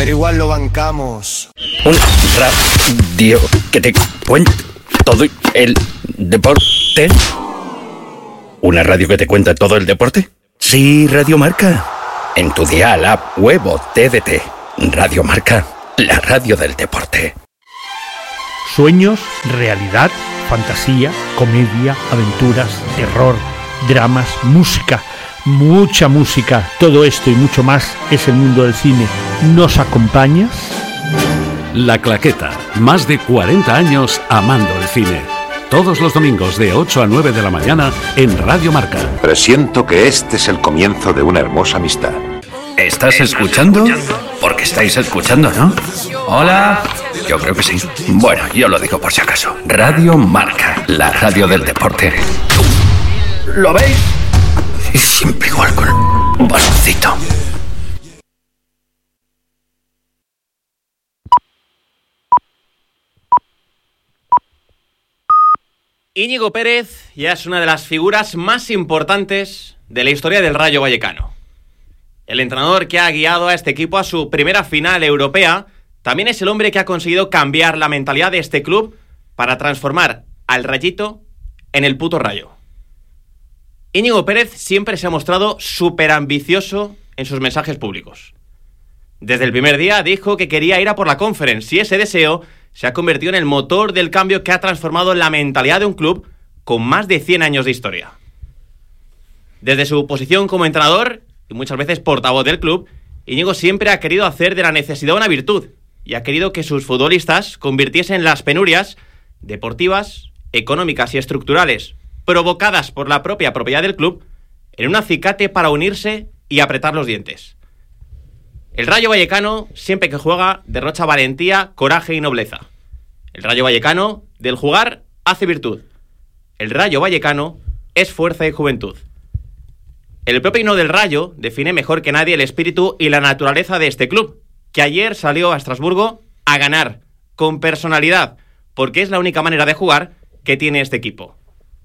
pero igual lo bancamos. Un radio que te cuenta todo el deporte. ¿Una radio que te cuenta todo el deporte? Sí, Radio Marca. En tu dial, app, web o TDT. Radio Marca, la radio del deporte. Sueños, realidad, fantasía, comedia, aventuras, terror, dramas, música, mucha música. Todo esto y mucho más es el mundo del cine. ¿Nos acompañas? La Claqueta, más de 40 años amando el cine. Todos los domingos de 8 a 9 de la mañana en Radio Marca. Presiento que este es el comienzo de una hermosa amistad. ¿Estás escuchando? Porque estáis escuchando, ¿no? Hola. Yo creo que sí. Bueno, yo lo digo por si acaso. Radio Marca, la radio del deporte. ¿Lo veis? Y siempre igual con un baloncito. Íñigo Pérez ya es una de las figuras más importantes de la historia del Rayo Vallecano. El entrenador que ha guiado a este equipo a su primera final europea también es el hombre que ha conseguido cambiar la mentalidad de este club para transformar al Rayito en el puto Rayo. Íñigo Pérez siempre se ha mostrado súper ambicioso en sus mensajes públicos. Desde el primer día dijo que quería ir a por la Conference y ese deseo se ha convertido en el motor del cambio que ha transformado la mentalidad de un club con más de 100 años de historia. Desde su posición como entrenador y muchas veces portavoz del club, Íñigo siempre ha querido hacer de la necesidad una virtud y ha querido que sus futbolistas convirtiesen las penurias deportivas, económicas y estructurales provocadas por la propia propiedad del club en un acicate para unirse y apretar los dientes. El Rayo Vallecano, siempre que juega, derrocha valentía, coraje y nobleza. El Rayo Vallecano, del jugar, hace virtud. El Rayo Vallecano es fuerza y juventud. El propio himno del Rayo define mejor que nadie el espíritu y la naturaleza de este club, que ayer salió a Estrasburgo a ganar, con personalidad, porque es la única manera de jugar que tiene este equipo.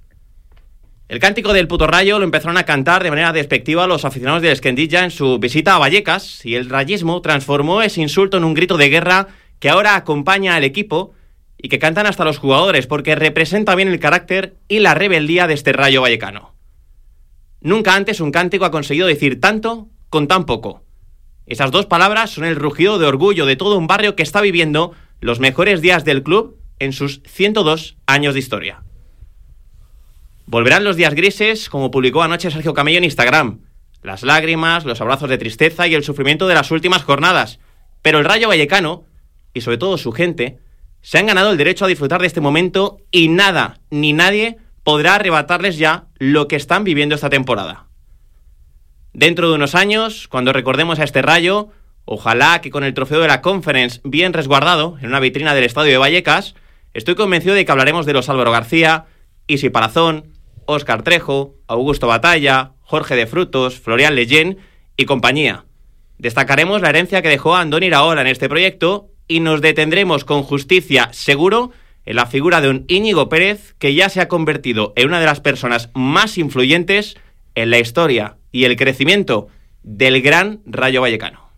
El cántico del puto Rayo lo empezaron a cantar de manera despectiva los aficionados del Esquendilla en su visita a Vallecas y el rayismo transformó ese insulto en un grito de guerra que ahora acompaña al equipo y que cantan hasta los jugadores porque representa bien el carácter y la rebeldía de este Rayo Vallecano. Nunca antes un cántico ha conseguido decir tanto con tan poco. Esas dos palabras son el rugido de orgullo de todo un barrio que está viviendo los mejores días del club en sus 102 años de historia. Volverán los días grises, como publicó anoche Sergio Camello en Instagram. Las lágrimas, los abrazos de tristeza y el sufrimiento de las últimas jornadas. Pero el Rayo Vallecano, y sobre todo su gente, se han ganado el derecho a disfrutar de este momento y nada ni nadie podrá arrebatarles ya lo que están viviendo esta temporada. Dentro de unos años, cuando recordemos a este Rayo, ojalá que con el trofeo de la Conference bien resguardado en una vitrina del estadio de Vallecas, estoy convencido de que hablaremos de los Álvaro García, Isi Palazón, Óscar Trejo, Augusto Batalla, Jorge de Frutos, Florian Leyen y compañía. Destacaremos la herencia que dejó Andoni Iraola en este proyecto y nos detendremos con justicia seguro en la figura de un Íñigo Pérez que ya se ha convertido en una de las personas más influyentes en la historia y el crecimiento del gran Rayo Vallecano.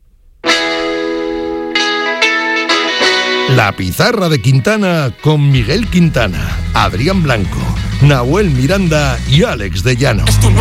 La pizarra de Quintana con Miguel Quintana, Adrián Blanco, Nahuel Miranda y Alex de Llano.